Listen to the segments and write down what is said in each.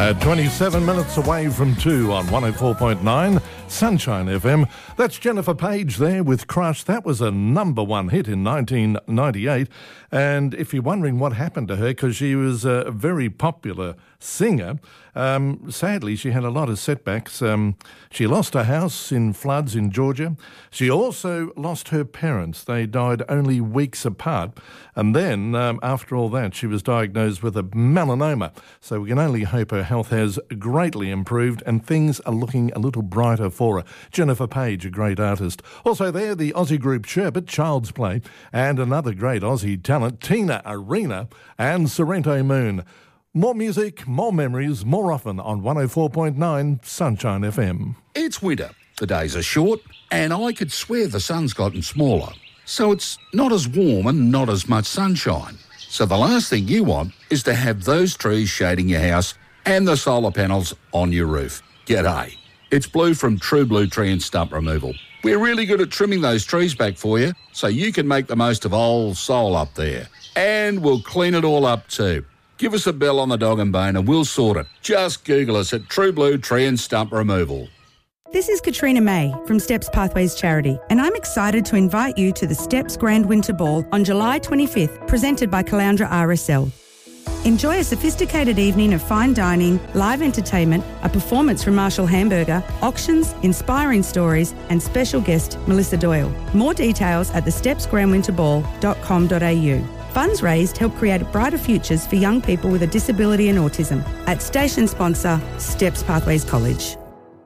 27 minutes away from 2 on 104.9 Sunshine FM. That's Jennifer Page there with Crush. That was a number one hit in 1998. And if you're wondering what happened to her, because she was a very popular singer, sadly she had a lot of setbacks. She lost her house in floods in Georgia. She also lost her parents. They died only weeks apart. And then, after all that, she was diagnosed with a melanoma. So we can only hope her health has greatly improved and things are looking a little brighter for her. Jennifer Page, a great artist. Also there, the Aussie group Sherbet, Child's Play, and another great Aussie talent, Tina Arena and Sorrento Moon. More music, more memories, more often on 104.9 Sunshine FM. It's winter. The days are short, and I could swear the sun's gotten smaller. So it's not as warm and not as much sunshine. So the last thing you want is to have those trees shading your house and the solar panels on your roof. G'day. It's Blue from True Blue Tree and Stump Removal. We're really good at trimming those trees back for you so you can make the most of old soul up there. And we'll clean it all up too. Give us a bell on the dog and bone and we'll sort it. Just Google us at True Blue Tree and Stump Removal. This is Katrina May from Steps Pathways Charity, and I'm excited to invite you to the Steps Grand Winter Ball on July 25th, presented by Caloundra RSL. Enjoy a sophisticated evening of fine dining, live entertainment, a performance from Marshall Hamburger, auctions, inspiring stories, and special guest Melissa Doyle. More details at thestepsgrandwinterball.com.au. Funds raised help create brighter futures for young people with a disability and autism. At station sponsor, Steps Pathways College.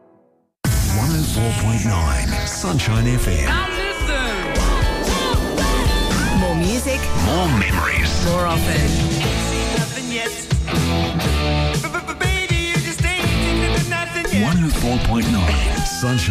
104.9 Sunshine FM. Now listen. More music, More memories. more often. Nothing yet. Baby, you just ain't nothing yet. 104.9 Sunshine.